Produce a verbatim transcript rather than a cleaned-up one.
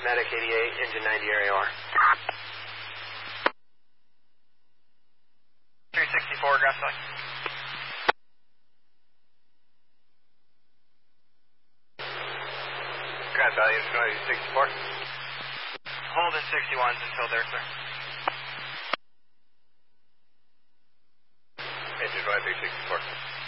Medic eighty-eight, engine ninety area R. three sixty-four, ground select. Ground value, engine value sixty-four. Hold in sixty-ones until there, sir. Engine value three sixty-four.